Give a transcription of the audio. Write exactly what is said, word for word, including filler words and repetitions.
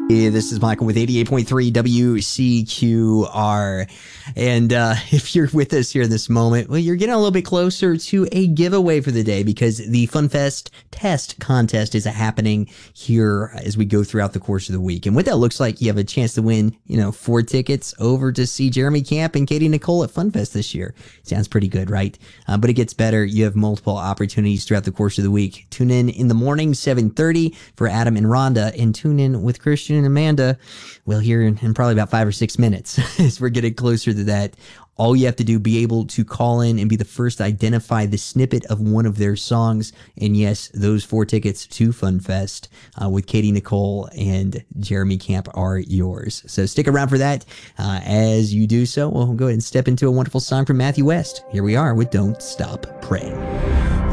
Hey, this is Michael with eighty-eight point three W C Q R. And uh, if you're with us here in this moment, well, you're getting a little bit closer to a giveaway for the day because the FunFest test contest is happening here as we go throughout the course of the week. And what that looks like, you have a chance to win, you know, four tickets over to see Jeremy Camp and Katie Nicole at FunFest this year. Sounds pretty good, right? Uh, but it gets better. You have multiple opportunities throughout the course of the week. Tune in in the morning, seven thirty for Adam and Rhonda, and tune in with Christian and Amanda, well, here in, in probably about five or six minutes as we're getting closer to that. All you have to do, be able to call in and be the first to identify the snippet of one of their songs. And yes, those four tickets to FunFest uh, with Katie Nicole and Jeremy Camp are yours. So stick around for that. Uh, as you do so, we'll go ahead and step into a wonderful song from Matthew West. Here we are with Don't Stop Praying.